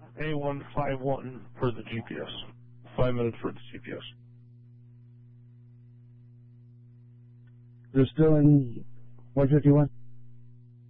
A151 for the GPS. 5 minutes for the GPS. They're still in 151?